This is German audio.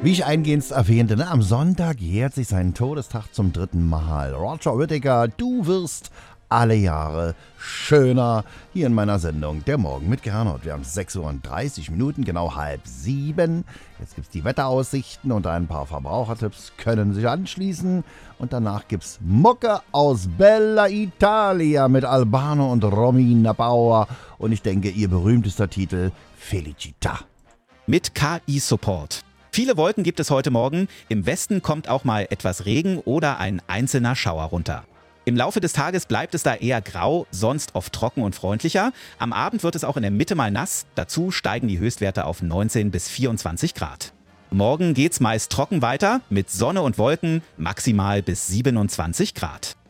Wie ich eingehend erwähnte, am Sonntag jährt sich sein Todestag zum 3. Mal. Roger Whittaker, du wirst alle Jahre schöner. Hier in meiner Sendung Der Morgen mit Gernot. Wir haben 6:30 Uhr, genau 6:30. Jetzt gibt es die Wetteraussichten und ein paar Verbrauchertipps können sich anschließen. Und danach gibt es Mucke aus Bella Italia mit Albano und Romina Bauer. Und ich denke, ihr berühmtester Titel Felicita. Mit KI-Support. Viele Wolken gibt es heute Morgen. Im Westen kommt auch mal etwas Regen oder ein einzelner Schauer runter. Im Laufe des Tages bleibt es da eher grau, sonst oft trocken und freundlicher. Am Abend wird es auch in der Mitte mal nass. Dazu steigen die Höchstwerte auf 19 bis 24 Grad. Morgen geht's meist trocken weiter, mit Sonne und Wolken, maximal bis 27 Grad.